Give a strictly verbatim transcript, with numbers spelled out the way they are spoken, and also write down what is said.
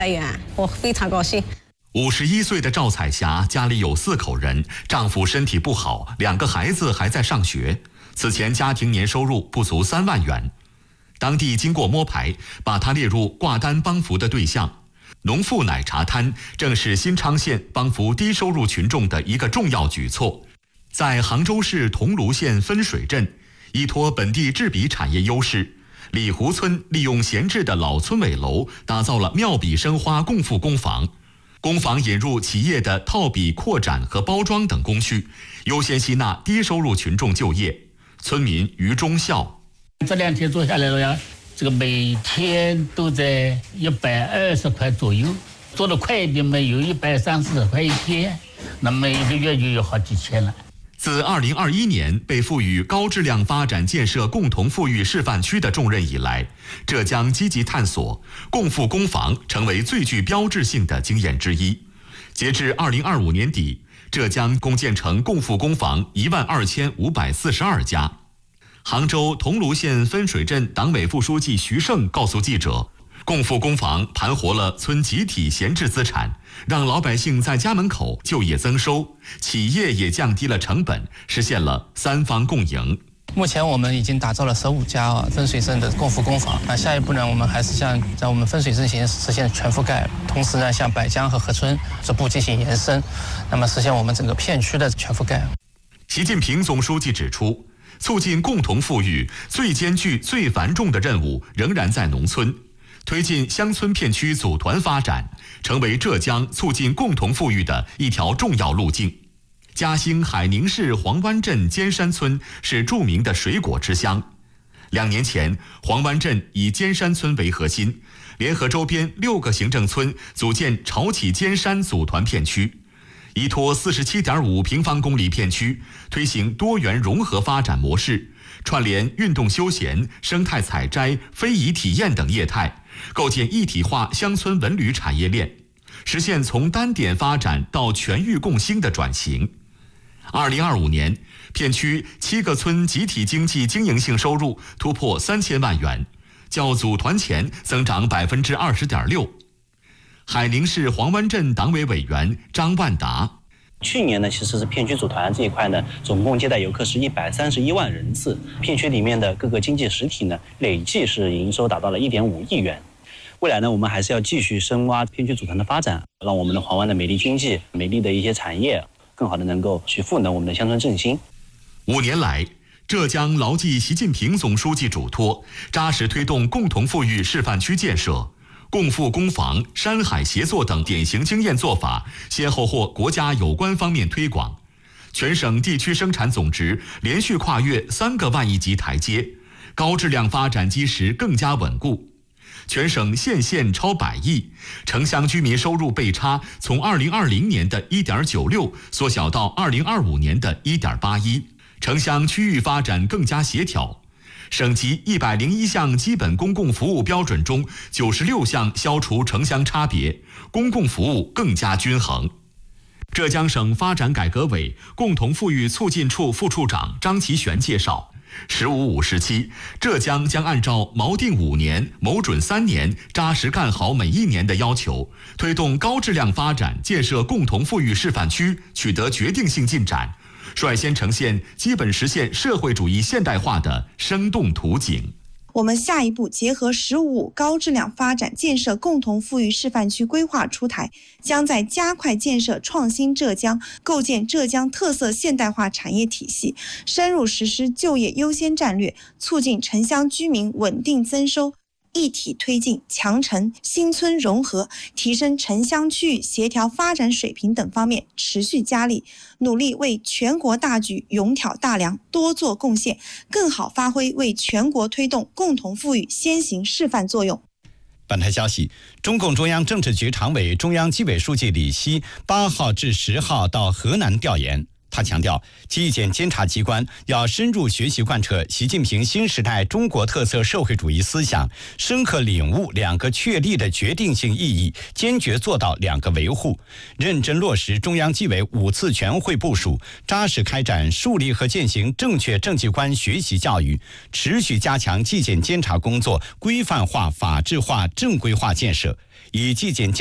来源，我非常高兴。 五十一岁的赵彩霞家里有四口人，丈夫身体不好，两个孩子还在上学。此前家庭年收入不足三万元。当地经过摸排，把她列入挂单帮扶的对象。农妇奶茶摊正是新昌县帮扶低收入群众的一个重要举措。在杭州市桐庐县分水镇，依托本地制笔产业优势，李湖村利用闲置的老村委楼，打造了妙笔生花共付工房。工坊引入企业的套笔、扩展和包装等工序，优先吸纳低收入群众就业。村民于忠孝： 这两天做下来了呀，这个每天都在一百二十块左右，做得快一点嘛，有一百三十块一天，那么一个月就有好几千了。 自二零二一年被赋予高质量发展建设共同富裕示范区的重任以来，浙江积极探索共付工房成为最具标志性的经验之一。截至二零二五年底，浙江共建成共付工房一万二千五百四十二家。杭州桐庐县分水镇党委副书记徐胜告诉记者，共付工房盘活了村集体闲置资产，让老百姓在家门口就业增收，企业也降低了成本，实现了三方共赢。 目前我们已经打造了十五家啊分水镇的共付工坊。那下一步呢，我们还是向在我们分水镇行实现全覆盖，同时呢，向百江和河村逐步进行延伸，那么实现我们整个片区的全覆盖。 习近平总书记指出，促进共同富裕最艰巨、最繁重的任务仍然在农村。推进乡村片区组团发展，成为浙江促进共同富裕的一条重要路径。嘉兴海宁市黄湾镇尖山村是著名的水果之乡。两年前，黄湾镇以尖山村为核心，联合周边六个行政村，组建潮起尖山组团片区，依托四十七点五平方公里片区，推行多元融合发展模式，串联运动休闲、生态采摘、非遗体验等业态，构建一体化乡村文旅产业链，实现从单点发展到全域共兴的转型。二零二五年，片区七个村集体经济经营性收入突破三千万元，较组团前增长百分之二十点六。海宁市黄湾镇党委委员张万达： 去年呢，其实是片区组团这一块呢，总共接待游客是一百三十一万人次。片区里面的各个经济实体呢，累计是营收达到了一点五亿元。未来呢，我们还是要继续深挖片区组团的发展，让我们的黄湾的美丽经济、美丽的一些产业，更好的能够去赋能我们的乡村振兴。 五年来，浙江牢记习近平总书记嘱托，扎实推动共同富裕示范区建设。共付工房、山海协作等典型经验做法，先后获国家有关方面推广。全省地区生产总值连续跨越三个万亿级台阶，高质量发展基石更加稳固。全省县县超百亿，城乡居民收入倍差从二零二零年的一点九六缩小到二零二五年的一点八一，城乡区域发展更加协调。省级一百零一项基本公共服务标准中，九十六项消除城乡差别，公共服务更加均衡。浙江省发展改革委共同富裕促进处副处长张其玄介绍，十五五时期，浙江将按照锚定五年、谋准三年、扎实干好每一年的要求，推动高质量发展建设共同富裕示范区取得决定性进展，率先呈现基本实现社会主义现代化的生动图景。 我们下一步结合“十五五”高质量发展建设共同富裕示范区规划出台，将在加快建设创新浙江、构建浙江特色现代化产业体系，深入实施就业优先战略，促进城乡居民稳定增收，一体推进强城新村融合，提升城乡区域协调发展水平等方面持续加力，努力为全国大局勇挑大梁，多做贡献，更好发挥为全国推动共同富裕先行示范作用。 本台消息，中共中央政治局常委、中央纪委书记李希八号至十号到河南调研。他强调，纪检监察机关要深入学习贯彻习近平新时代中国特色社会主义思想，深刻领悟两个确立的决定性意义，坚决做到两个维护，认真落实中央纪委五次全会部署，扎实开展树立和践行正确政绩观学习教育，持续加强纪检监察工作规范化、法治化、正规化建设， 以纪检